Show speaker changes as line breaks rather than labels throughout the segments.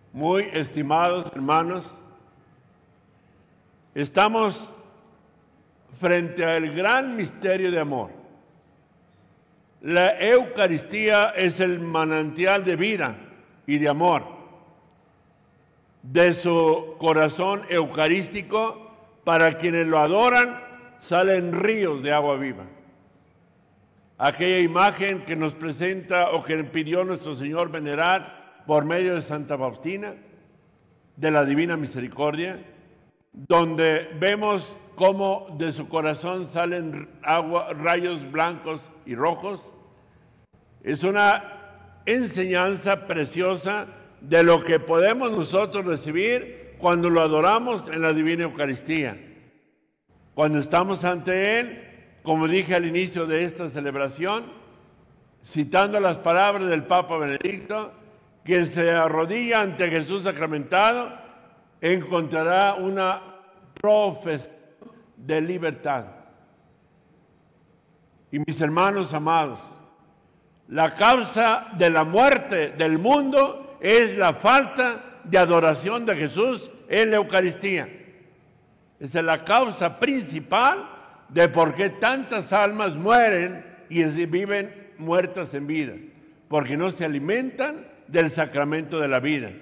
Muy estimados hermanos, estamos frente al gran misterio de amor. La Eucaristía es el manantial de vida y de amor. De su corazón eucarístico, para quienes lo adoran, salen ríos de agua viva. Aquella imagen que nos presenta o que pidió nuestro Señor venerar por medio de Santa Faustina, de la Divina Misericordia, donde vemos cómo de su corazón salen rayos blancos y rojos. Es una enseñanza preciosa de lo que podemos nosotros recibir cuando lo adoramos en la Divina Eucaristía. Cuando estamos ante Él, como dije al inicio de esta celebración, citando las palabras del Papa Benedicto, quien se arrodilla ante Jesús sacramentado encontrará una profesión de libertad. Y mis hermanos amados, la causa de la muerte del mundo es la falta de adoración de Jesús en la Eucaristía. Esa es la causa principal de por qué tantas almas mueren y viven muertas en vida, porque no se alimentan del sacramento de la vida.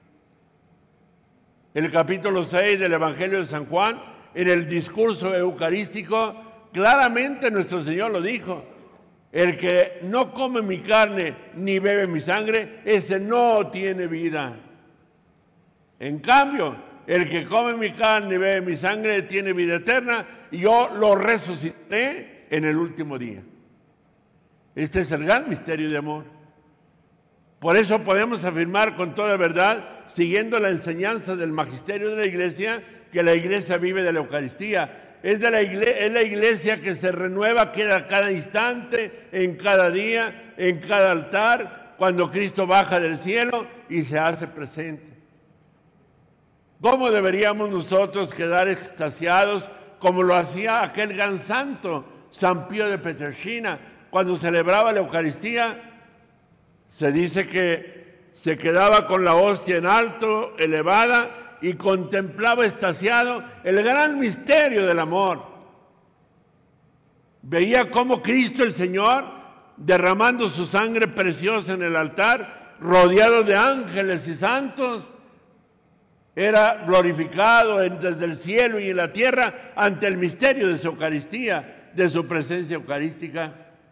El capítulo 6 del Evangelio de San Juan, en el discurso eucarístico, claramente nuestro Señor lo dijo: el que no come mi carne ni bebe mi sangre, ese no tiene vida. En cambio, el que come mi carne y bebe mi sangre tiene vida eterna, y yo lo resucitaré en el último día. Este es el gran misterio de amor. Por eso podemos afirmar con toda verdad, siguiendo la enseñanza del magisterio de la Iglesia, que la Iglesia vive de la Eucaristía. Es la Iglesia que se renueva cada instante, en cada día, en cada altar, cuando Cristo baja del cielo y se hace presente. ¿Cómo deberíamos nosotros quedar extasiados como lo hacía aquel gran santo, San Pío de Pietrelcina, cuando celebraba la Eucaristía? Se dice que se quedaba con la hostia en alto, elevada, y contemplaba extasiado el gran misterio del amor. Veía cómo Cristo el Señor, derramando su sangre preciosa en el altar, rodeado de ángeles y santos, era glorificado desde el cielo y en la tierra ante el misterio de su Eucaristía, de su presencia eucarística.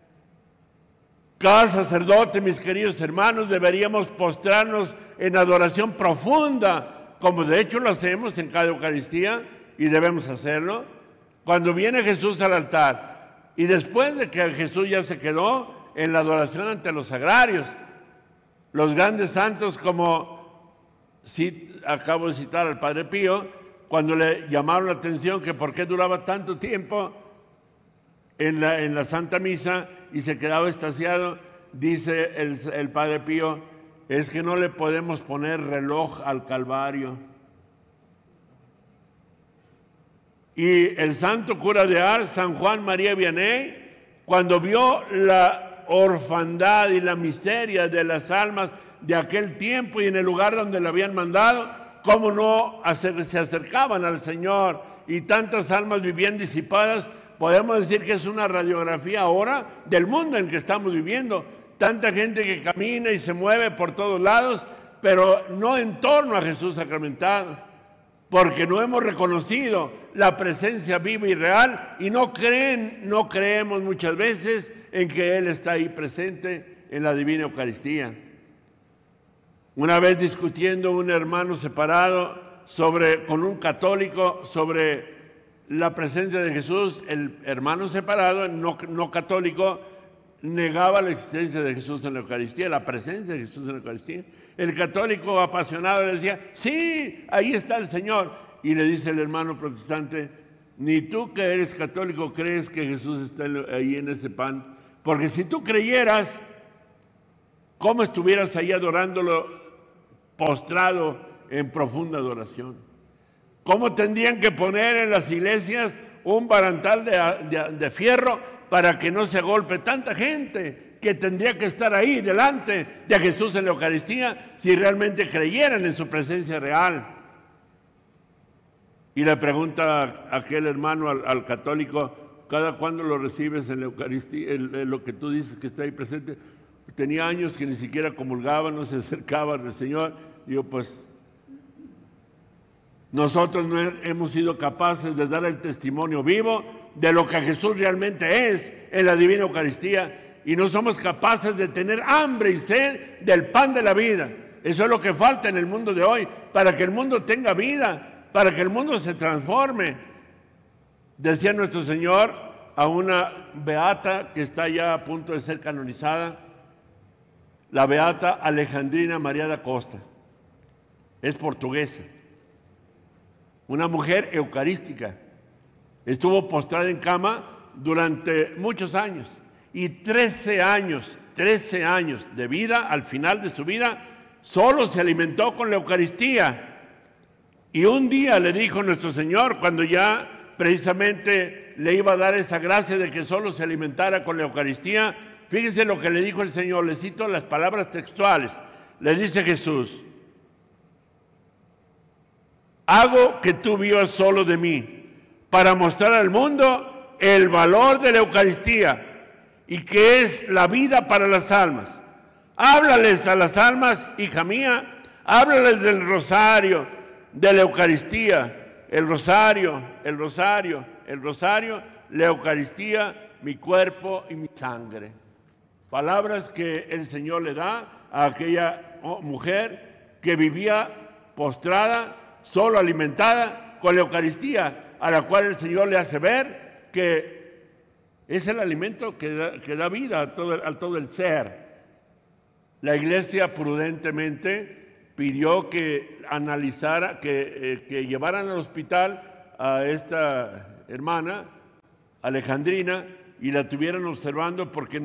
Cada sacerdote, mis queridos hermanos, deberíamos postrarnos en adoración profunda, como de hecho lo hacemos en cada Eucaristía, y debemos hacerlo, cuando viene Jesús al altar, y después de que Jesús ya se quedó en la adoración ante los sagrarios. Los grandes santos, como acabo de citar al Padre Pío, cuando le llamaron la atención que por qué duraba tanto tiempo en la Santa Misa y se quedaba extasiado, dice el Padre Pío: es que no le podemos poner reloj al Calvario. Y el santo cura de Ars, San Juan María Vianney, cuando vio la orfandad y la miseria de las almas de aquel tiempo y en el lugar donde le habían mandado, cómo no se acercaban al Señor, y tantas almas vivían disipadas. Podemos decir que es una radiografía ahora del mundo en que estamos viviendo. Tanta gente que camina y se mueve por todos lados, pero no en torno a Jesús sacramentado, porque no hemos reconocido la presencia viva y real, y no creemos muchas veces en que Él está ahí presente en la Divina Eucaristía. Una vez discutiendo un hermano separado con un católico sobre la presencia de Jesús, el hermano separado, no católico, negaba la existencia de Jesús en la Eucaristía, la presencia de Jesús en la Eucaristía. El católico apasionado le decía: sí, ahí está el Señor. Y le dice el hermano protestante: ni tú que eres católico crees que Jesús está ahí en ese pan, porque si tú creyeras, ¿cómo estuvieras ahí adorándolo postrado en profunda adoración? ¿Cómo tendrían que poner en las iglesias un barantal de fierro para que no se agolpe tanta gente que tendría que estar ahí delante de Jesús en la Eucaristía si realmente creyeran en su presencia real. Y le pregunta a aquel hermano, al católico, ¿cada cuándo lo recibes en la Eucaristía? Lo que tú dices que está ahí presente. Tenía años que ni siquiera comulgaba, no se acercaba al Señor. Digo, pues nosotros no hemos sido capaces de dar el testimonio vivo de lo que Jesús realmente es en la Divina Eucaristía, y no somos capaces de tener hambre y sed del pan de la vida. Eso es lo que falta en el mundo de hoy, para que el mundo tenga vida, para que el mundo se transforme. Decía nuestro Señor a una beata que está ya a punto de ser canonizada, la beata Alejandrina María da Costa. Es portuguesa, una mujer eucarística. Estuvo postrada en cama durante muchos años, y 13 años de vida, al final de su vida, solo se alimentó con la Eucaristía. Y un día le dijo nuestro Señor, cuando ya precisamente le iba a dar esa gracia de que solo se alimentara con la Eucaristía, fíjese lo que le dijo el Señor, le cito las palabras textuales. Le dice Jesús: hago que tú vivas solo de mí, para mostrar al mundo el valor de la Eucaristía y que es la vida para las almas. Háblales a las almas, hija mía, háblales del rosario, de la Eucaristía, el rosario, la Eucaristía, mi cuerpo y mi sangre. Palabras que el Señor le da a aquella mujer que vivía postrada, solo alimentada con la Eucaristía, a la cual el Señor le hace ver que es el alimento que da vida a todo el ser. La Iglesia prudentemente pidió que analizara, que llevaran al hospital a esta hermana Alejandrina y la tuvieran observando, porque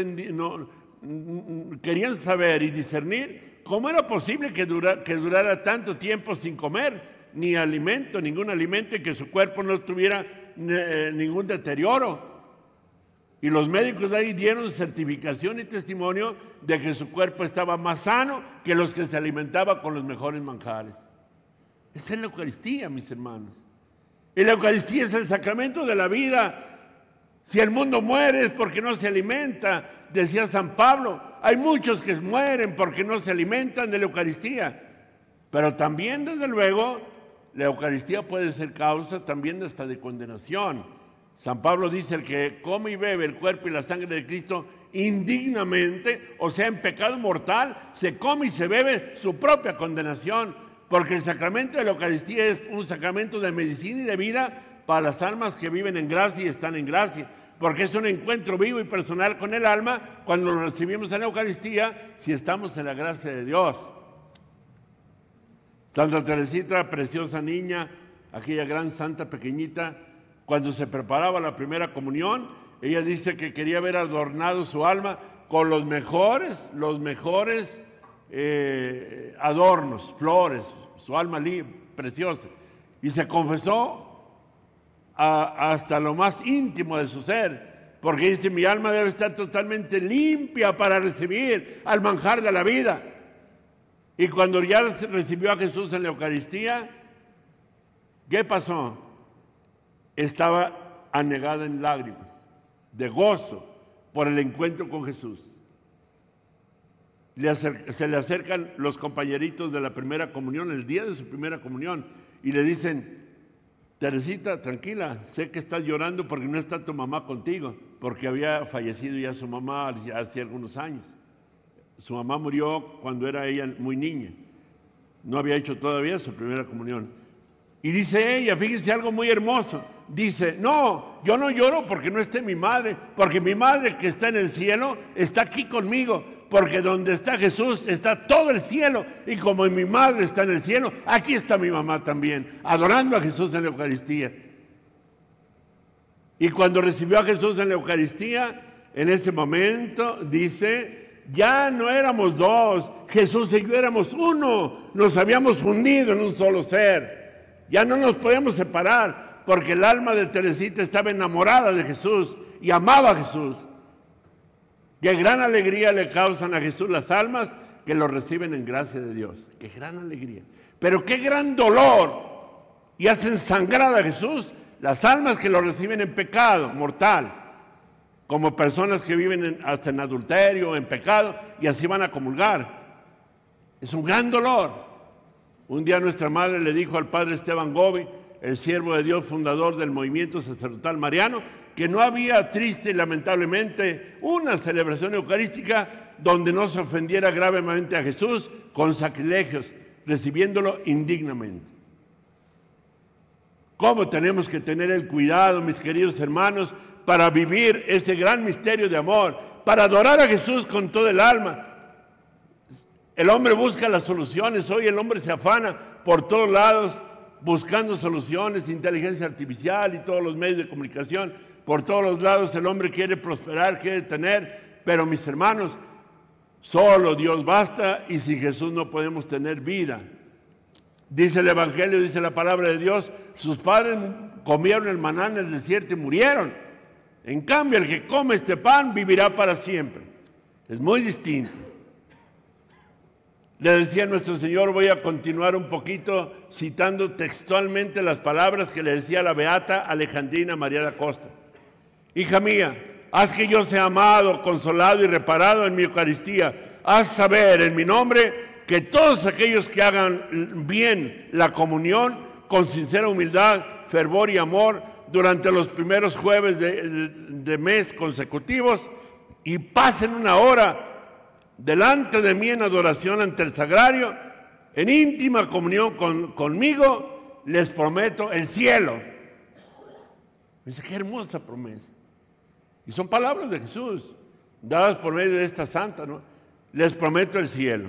querían saber y discernir cómo era posible que durara tanto tiempo sin comer ningún alimento, y que su cuerpo no tuviera ningún deterioro. Y los médicos de ahí dieron certificación y testimonio de que su cuerpo estaba más sano que los que se alimentaban con los mejores manjares. Esa es la Eucaristía, mis hermanos. Y la Eucaristía es el sacramento de la vida. Si el mundo muere es porque no se alimenta, decía San Pablo. Hay muchos que mueren porque no se alimentan de la Eucaristía. Pero también, desde luego, la Eucaristía puede ser causa también hasta de condenación. San Pablo dice: el que come y bebe el cuerpo y la sangre de Cristo indignamente, o sea, en pecado mortal, se come y se bebe su propia condenación, porque el sacramento de la Eucaristía es un sacramento de medicina y de vida para las almas que viven en gracia y están en gracia, porque es un encuentro vivo y personal con el alma cuando lo recibimos en la Eucaristía, si estamos en la gracia de Dios. Santa Teresita, preciosa niña, aquella gran santa pequeñita, cuando se preparaba la primera comunión, ella dice que quería ver adornado su alma con los mejores adornos, flores, su alma preciosa. Y se confesó hasta lo más íntimo de su ser, porque dice: mi alma debe estar totalmente limpia para recibir al manjar de la vida. Y cuando ya recibió a Jesús en la Eucaristía, ¿qué pasó? Estaba anegada en lágrimas, de gozo por el encuentro con Jesús. Se le acercan los compañeritos de la primera comunión, el día de su primera comunión, y le dicen: Teresita, tranquila, sé que estás llorando porque no está tu mamá contigo, porque había fallecido ya su mamá hace algunos años. Su mamá murió cuando era ella muy niña, no había hecho todavía su primera comunión. Y dice ella, fíjense algo muy hermoso, dice: no, yo no lloro porque no esté mi madre, porque mi madre que está en el cielo está aquí conmigo, porque donde está Jesús está todo el cielo, y como mi madre está en el cielo, aquí está mi mamá también, adorando a Jesús en la Eucaristía. Y cuando recibió a Jesús en la Eucaristía, en ese momento dice: ya no éramos dos, Jesús y yo éramos uno, nos habíamos fundido en un solo ser. Ya no nos podíamos separar, porque el alma de Teresita estaba enamorada de Jesús y amaba a Jesús. Qué gran alegría le causan a Jesús las almas que lo reciben en gracia de Dios. Qué gran alegría. Pero qué gran dolor. Y hacen sangrar a Jesús las almas que lo reciben en pecado mortal, como personas que viven hasta en adulterio, en pecado, y así van a comulgar. Es un gran dolor. Un día nuestra madre le dijo al padre Esteban Gobi, el siervo de Dios, fundador del movimiento sacerdotal mariano, que no había, triste y lamentablemente, una celebración eucarística donde no se ofendiera gravemente a Jesús con sacrilegios, recibiéndolo indignamente. ¿Cómo tenemos que tener el cuidado, mis queridos hermanos, para vivir ese gran misterio de amor, para adorar a Jesús con todo el alma? El hombre busca las soluciones. Hoy el hombre se afana por todos lados buscando soluciones, inteligencia artificial y todos los medios de comunicación. Por todos los lados el hombre quiere prosperar, quiere tener, pero mis hermanos, solo Dios basta y sin Jesús no podemos tener vida. Dice el Evangelio, dice la palabra de Dios, sus padres comieron el maná en el desierto y murieron. En cambio, el que come este pan vivirá para siempre. Es muy distinto. Le decía a nuestro Señor, voy a continuar un poquito citando textualmente las palabras que le decía la beata Alejandrina María da Costa. Hija mía, haz que yo sea amado, consolado y reparado en mi Eucaristía. Haz saber en mi nombre que todos aquellos que hagan bien la comunión con sincera humildad, fervor y amor durante los primeros jueves de mes consecutivos y pasen una hora delante de mí en adoración ante el sagrario, en íntima comunión conmigo, les prometo el cielo. Dice, qué hermosa promesa. Y son palabras de Jesús, dadas por medio de esta santa, ¿no? Les prometo el cielo.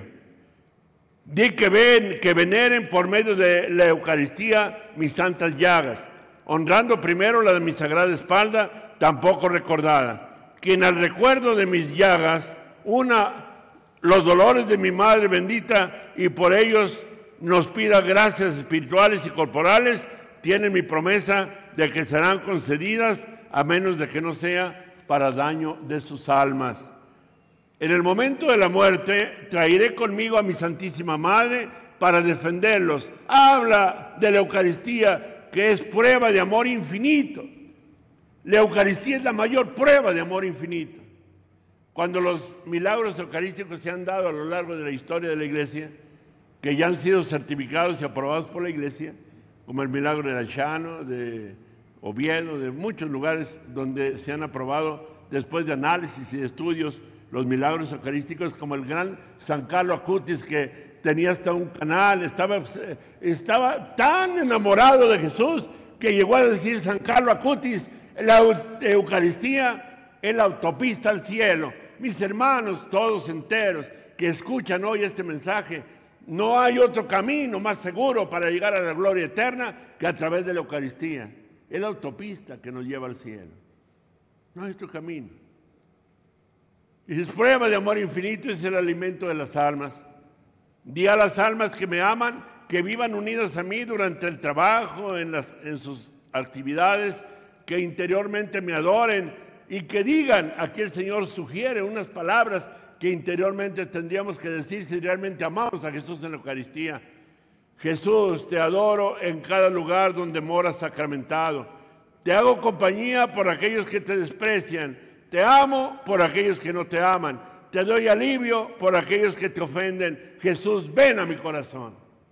Di que veneren por medio de la Eucaristía mis santas llagas, honrando primero la de mi sagrada espalda, tampoco recordada. Quien al recuerdo de mis llagas una los dolores de mi Madre bendita y por ellos nos pida gracias espirituales y corporales, tiene mi promesa de que serán concedidas a menos de que no sea para daño de sus almas. En el momento de la muerte traeré conmigo a mi Santísima Madre para defenderlos. Habla de la Eucaristía, que es prueba de amor infinito. La Eucaristía es la mayor prueba de amor infinito. Cuando los milagros eucarísticos se han dado a lo largo de la historia de la Iglesia, que ya han sido certificados y aprobados por la Iglesia, como el milagro de Achano, de Oviedo, de muchos lugares donde se han aprobado después de análisis y de estudios los milagros eucarísticos, como el gran San Carlo Acutis, que tenía hasta un canal, estaba tan enamorado de Jesús que llegó a decir San Carlo Acutis, la Eucaristía es la autopista al cielo. Mis hermanos, todos enteros, que escuchan hoy este mensaje, no hay otro camino más seguro para llegar a la gloria eterna que a través de la Eucaristía. Es la autopista que nos lleva al cielo. No hay otro camino. Y es prueba de amor infinito, es el alimento de las almas. Di a las almas que me aman, que vivan unidas a mí durante el trabajo, en sus actividades, que interiormente me adoren, y que digan, aquí el Señor sugiere unas palabras que interiormente tendríamos que decir si realmente amamos a Jesús en la Eucaristía. Jesús, te adoro en cada lugar donde moras sacramentado. Te hago compañía por aquellos que te desprecian. Te amo por aquellos que no te aman. Te doy alivio por aquellos que te ofenden. Jesús, ven a mi corazón.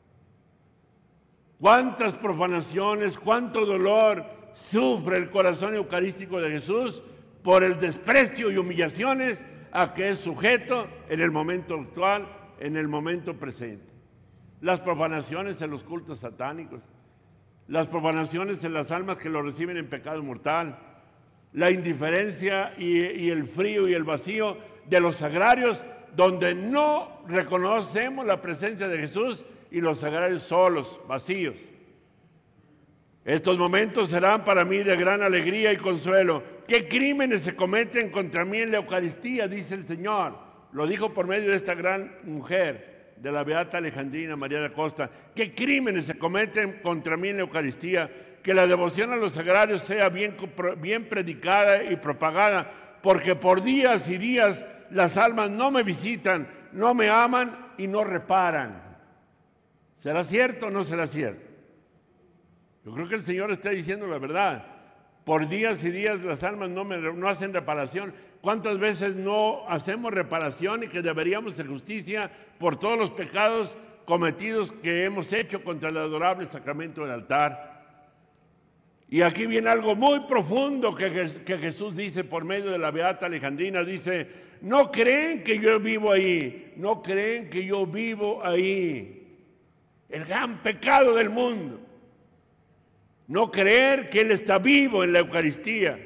Cuántas profanaciones, cuánto dolor sufre el corazón eucarístico de Jesús por el desprecio y humillaciones a que es sujeto en el momento actual, en el momento presente. Las profanaciones en los cultos satánicos, las profanaciones en las almas que lo reciben en pecado mortal, la indiferencia y el frío y el vacío de los sagrarios, donde no reconocemos la presencia de Jesús y los sagrarios solos, vacíos. Estos momentos serán para mí de gran alegría y consuelo. ¿Qué crímenes se cometen contra mí en la Eucaristía? Dice el Señor. Lo dijo por medio de esta gran mujer, de la beata Alejandrina María da Costa. ¿Qué crímenes se cometen contra mí en la Eucaristía? Que la devoción a los sagrarios sea bien predicada y propagada, porque por días y días las almas no me visitan, no me aman y no reparan. ¿Será cierto o no será cierto? Yo creo que el Señor está diciendo la verdad. Por días y días las almas no hacen reparación. ¿Cuántas veces no hacemos reparación y que deberíamos hacer justicia por todos los pecados cometidos que hemos hecho contra el adorable sacramento del altar? Y aquí viene algo muy profundo que Jesús dice por medio de la Beata Alejandrina. Dice, no creen que yo vivo ahí, no creen que yo vivo ahí. El gran pecado del mundo. No creer que Él está vivo en la Eucaristía.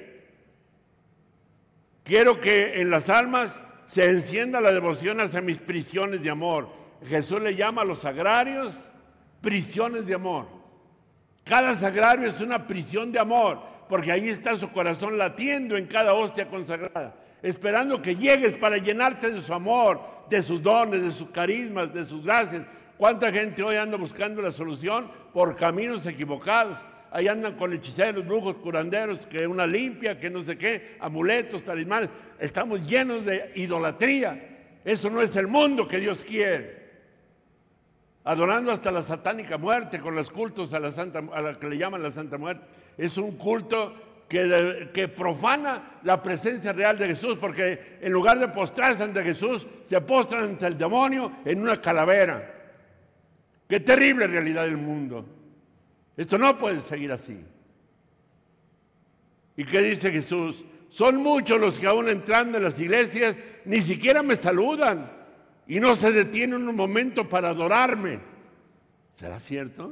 Quiero que en las almas se encienda la devoción hacia mis prisiones de amor. Jesús le llama a los sagrarios prisiones de amor. Cada sagrario es una prisión de amor, porque ahí está su corazón latiendo en cada hostia consagrada, esperando que llegues para llenarte de su amor, de sus dones, de sus carismas, de sus gracias. ¿Cuánta gente hoy anda buscando la solución por caminos equivocados? Ahí andan con hechiceros, brujos, curanderos, que una limpia, que no sé qué, amuletos, talismanes. Estamos llenos de idolatría. Eso no es el mundo que Dios quiere. Adorando hasta la satánica muerte con los cultos a la que le llaman la Santa Muerte. Es un culto que profana la presencia real de Jesús, porque en lugar de postrarse ante Jesús, se postran ante el demonio en una calavera. Qué terrible realidad del mundo. Esto no puede seguir así. ¿Y qué dice Jesús? Son muchos los que aún entrando en las iglesias ni siquiera me saludan y no se detienen un momento para adorarme. ¿Será cierto?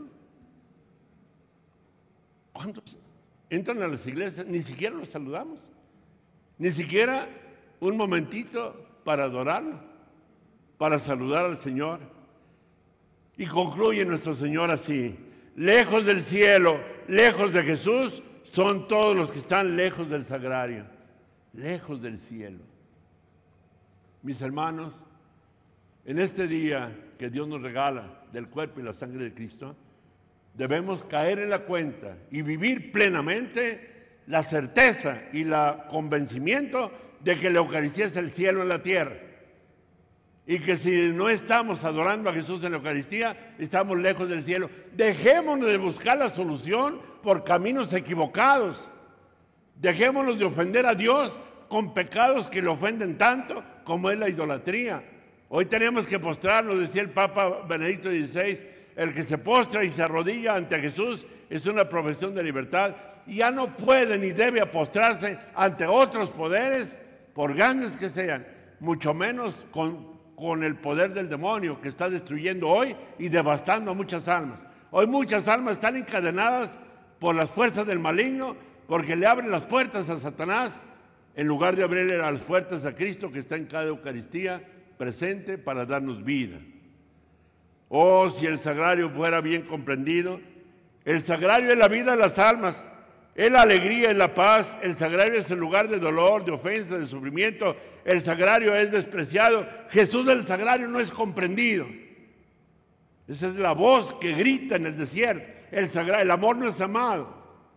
¿Cuántos entran a las iglesias? Ni siquiera los saludamos. Ni siquiera un momentito para adorarlo, para saludar al Señor. Y concluye nuestro Señor así: lejos del cielo, lejos de Jesús, son todos los que están lejos del sagrario, lejos del cielo. Mis hermanos, en este día que Dios nos regala del cuerpo y la sangre de Cristo, debemos caer en la cuenta y vivir plenamente la certeza y el convencimiento de que la Eucaristía es el cielo en la tierra. Y que si no estamos adorando a Jesús en la Eucaristía, estamos lejos del cielo. Dejémonos de buscar la solución por caminos equivocados. Dejémonos de ofender a Dios con pecados que le ofenden tanto como es la idolatría. Hoy tenemos que postrarnos, decía el Papa Benedicto XVI, el que se postra y se arrodilla ante Jesús es una profesión de libertad. Y ya no puede ni debe postrarse ante otros poderes, por grandes que sean, mucho menos con el poder del demonio que está destruyendo hoy y devastando a muchas almas. Hoy muchas almas están encadenadas por las fuerzas del maligno porque le abren las puertas a Satanás en lugar de abrirle las puertas a Cristo que está en cada Eucaristía presente para darnos vida. Oh, si el sagrario fuera bien comprendido. El sagrario es la vida de las almas, es la alegría, es la paz. El sagrario es el lugar de dolor, de ofensa, de sufrimiento. El sagrario es despreciado. Jesús del sagrario no es comprendido. Esa es la voz que grita en el desierto. El amor no es amado.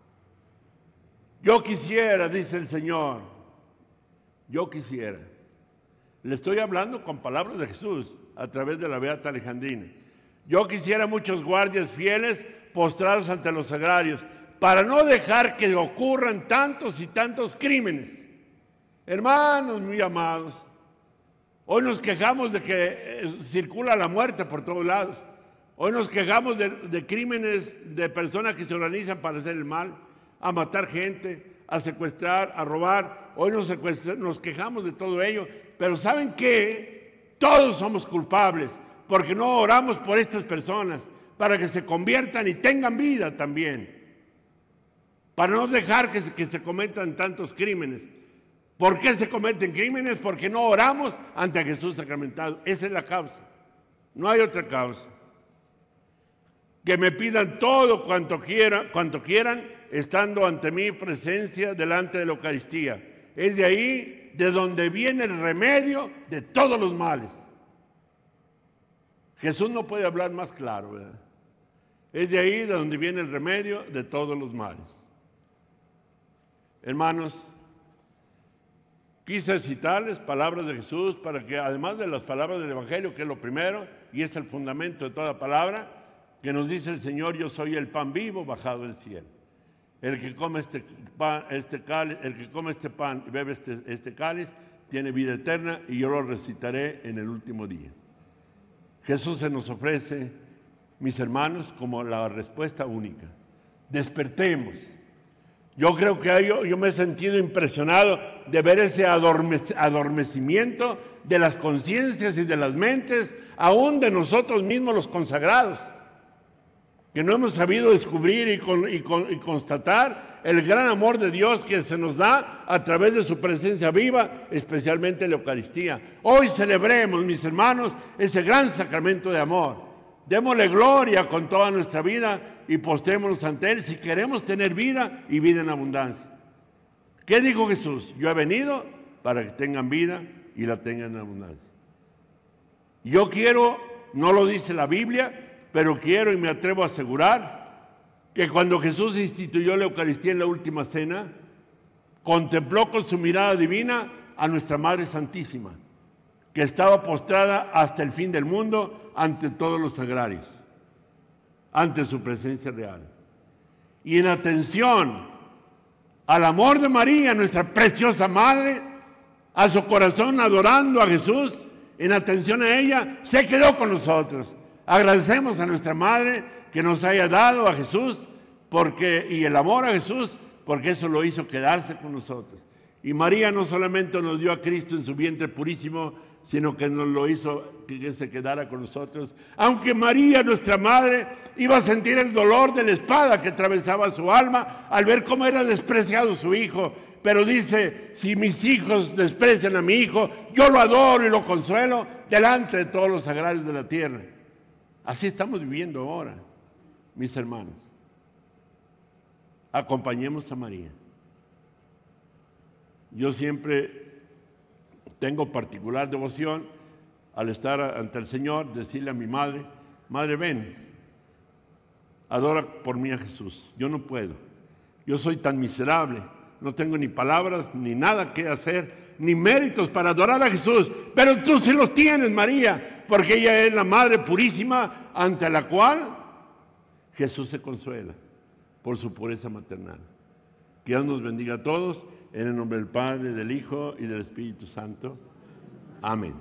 Yo quisiera, dice el Señor, yo quisiera. Le estoy hablando con palabras de Jesús a través de la Beata Alejandrina. Yo quisiera muchos guardias fieles postrados ante los sagrarios para no dejar que ocurran tantos y tantos crímenes. Hermanos muy amados, hoy nos quejamos de que circula la muerte por todos lados. Hoy nos quejamos de crímenes de personas que se organizan para hacer el mal, a matar gente, a secuestrar, a robar. Hoy nos quejamos de todo ello. Pero ¿saben qué? Todos somos culpables porque no oramos por estas personas para que se conviertan y tengan vida también. Para no dejar que se cometan tantos crímenes. ¿Por qué se cometen crímenes? Porque no oramos ante Jesús sacramentado. Esa es la causa. No hay otra causa. Que me pidan todo cuanto quieran, estando ante mi presencia delante de la Eucaristía. Es de ahí de donde viene el remedio de todos los males. Jesús no puede hablar más claro, ¿verdad? Es de ahí de donde viene el remedio de todos los males. Hermanos, Quise citarles palabras de Jesús para que, además de las palabras del Evangelio, que es lo primero y es el fundamento de toda palabra, que nos dice el Señor: yo soy el pan vivo bajado del cielo. El que come este pan y bebe este cáliz tiene vida eterna, y yo lo recitaré en el último día. Jesús se nos ofrece, mis hermanos, como la respuesta única. Despertemos. Yo creo que yo me he sentido impresionado de ver ese adormecimiento de las conciencias y de las mentes, aún de nosotros mismos los consagrados, que no hemos sabido descubrir y constatar el gran amor de Dios que se nos da a través de su presencia viva, especialmente en la Eucaristía. Hoy celebremos, mis hermanos, ese gran sacramento de amor. Démosle gloria con toda nuestra vida y postrémonos ante Él si queremos tener vida y vida en abundancia. ¿Qué dijo Jesús? Yo he venido para que tengan vida y la tengan en abundancia. Yo quiero, no lo dice la Biblia, pero quiero y me atrevo a asegurar que cuando Jesús instituyó la Eucaristía en la última cena, contempló con su mirada divina a nuestra Madre Santísima, que estaba postrada hasta el fin del mundo ante todos los sagrarios, ante su presencia real. Y en atención al amor de María, nuestra preciosa Madre, a su corazón adorando a Jesús, en atención a ella, se quedó con nosotros. Agradecemos a nuestra Madre que nos haya dado a Jesús y el amor a Jesús, porque eso lo hizo quedarse con nosotros. Y María no solamente nos dio a Cristo en su vientre purísimo, sino que nos lo hizo que se quedara con nosotros. Aunque María, nuestra Madre, iba a sentir el dolor de la espada que atravesaba su alma al ver cómo era despreciado su hijo. Pero dice: si mis hijos desprecian a mi hijo, yo lo adoro y lo consuelo delante de todos los sagrarios de la tierra. Así estamos viviendo ahora, mis hermanos. Acompañemos a María. Yo siempre tengo particular devoción al estar ante el Señor, decirle a mi madre: Madre, ven, adora por mí a Jesús. Yo no puedo, yo soy tan miserable, no tengo ni palabras, ni nada que hacer, ni méritos para adorar a Jesús, pero tú sí los tienes, María, porque ella es la Madre purísima ante la cual Jesús se consuela por su pureza maternal. Que Dios nos bendiga a todos, en el nombre del Padre, del Hijo y del Espíritu Santo. Amén.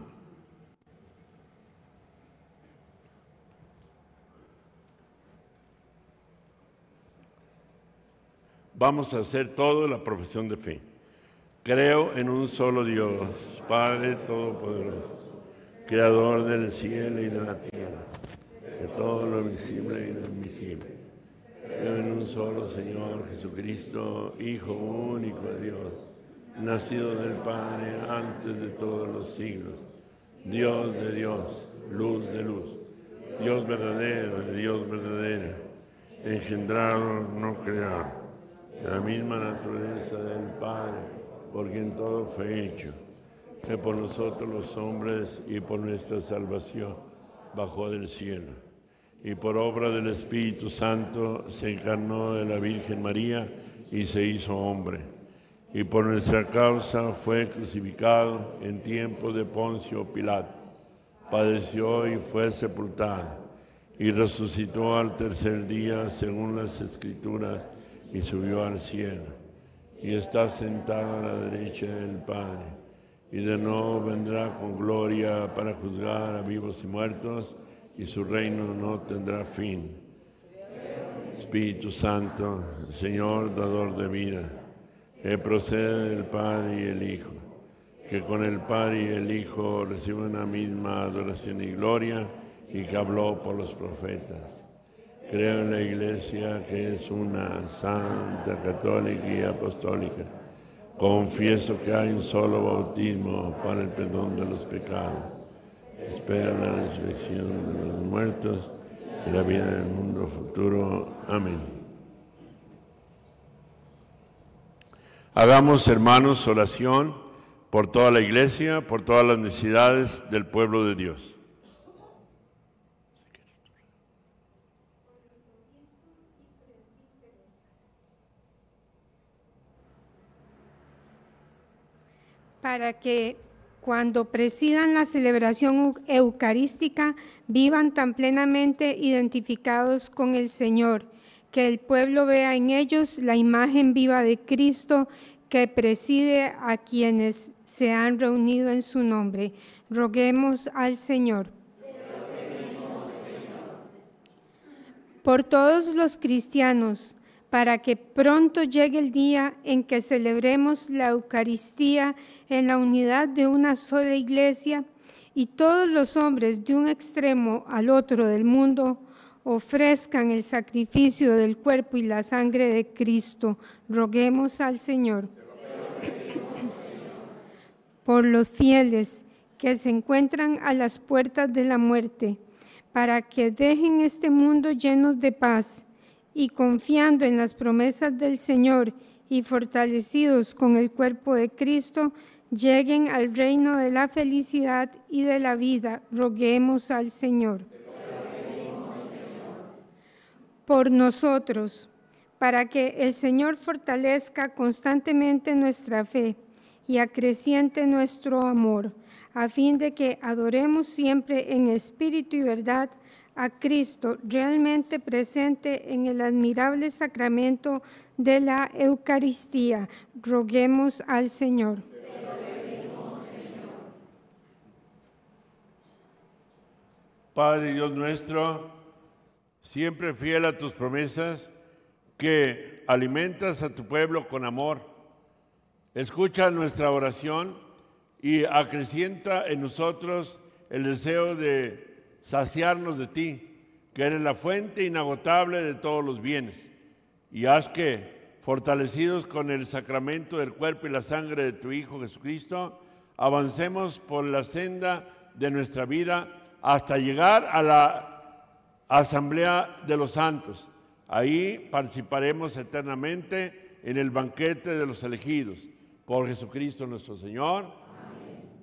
Vamos a hacer todo la profesión de fe. Creo en un solo Dios, Padre Todopoderoso, Creador del cielo y de la tierra, de todo lo visible y lo invisible. Creo en un solo Señor Jesucristo, Hijo único de Dios, nacido del Padre antes de todos los siglos, Dios de Dios, luz de luz, Dios verdadero de Dios verdadero, engendrado, no creado, de la misma naturaleza del Padre, por quien todo fue hecho, que por nosotros los hombres y por nuestra salvación bajó del cielo, y por obra del Espíritu Santo se encarnó de la Virgen María y se hizo hombre, y por nuestra causa fue crucificado en tiempo de Poncio Pilato, padeció y fue sepultado, y resucitó al tercer día según las Escrituras, y subió al cielo, y está sentado a la derecha del Padre, y de nuevo vendrá con gloria para juzgar a vivos y muertos, y su reino no tendrá fin. Espíritu Santo, Señor dador de vida, que procede del Padre y el Hijo, que con el Padre y el Hijo recibe una misma adoración y gloria, y que habló por los profetas. Creo en la Iglesia, que es una, santa, católica y apostólica. Confieso que hay un solo bautismo para el perdón de los pecados. Espero la resurrección de los muertos y la vida del mundo futuro. Amén. Hagamos, hermanos, oración por toda la Iglesia, por todas las necesidades del pueblo de Dios.
para que cuando presidan la celebración eucarística vivan tan plenamente identificados con el Señor, que el pueblo vea en ellos la imagen viva de Cristo que preside a quienes se han reunido en su nombre. Roguemos al Señor. Por todos los cristianos, para que pronto llegue el día en que celebremos la Eucaristía en la unidad de una sola iglesia y todos los hombres de un extremo al otro del mundo ofrezcan el sacrificio del cuerpo y la sangre de Cristo. Roguemos al Señor. Por los fieles que se encuentran a las puertas de la muerte, para que dejen este mundo llenos de paz y confiando en las promesas del Señor y fortalecidos con el cuerpo de Cristo, lleguen al reino de la felicidad y de la vida. Roguemos al Señor. Por nosotros, para que el Señor fortalezca constantemente nuestra fe y acreciente nuestro amor, a fin de que adoremos siempre en espíritu y verdad a Cristo, realmente presente en el admirable sacramento de la Eucaristía. Roguemos al Señor.
Padre Dios nuestro, siempre fiel a tus promesas, que alimentas a tu pueblo con amor, escucha nuestra oración y acrecienta en nosotros el deseo de saciarnos de ti, que eres la fuente inagotable de todos los bienes, y haz que, fortalecidos con el sacramento del cuerpo y la sangre de tu Hijo Jesucristo, avancemos por la senda de nuestra vida hasta llegar a la asamblea de los santos. Ahí participaremos eternamente en el banquete de los elegidos. Por Jesucristo nuestro Señor.